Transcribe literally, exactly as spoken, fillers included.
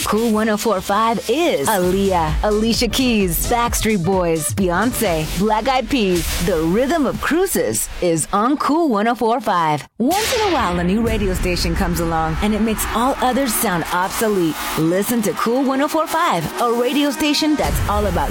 Cool ten forty-five is Aaliyah, Alicia Keys, Backstreet Boys, Beyonce, Black Eyed Peas. The rhythm of cruises is on Cool ten forty-five. Once in a while, a new radio station comes along and it makes all others sound obsolete. Listen to Cool ten forty-five, a radio station that's all about